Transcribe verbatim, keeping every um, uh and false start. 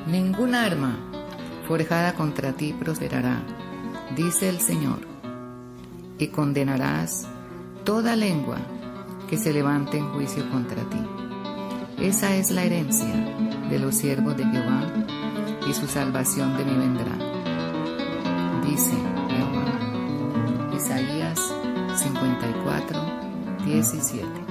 Ningún arma forjada contra ti prosperará, dice el Señor, y condenarás toda lengua que se levante en juicio contra ti. Esa es la herencia de los siervos de Jehová, y su salvación de mí vendrá, dice Jehová. Isaías cincuenta y cuatro, diecisiete.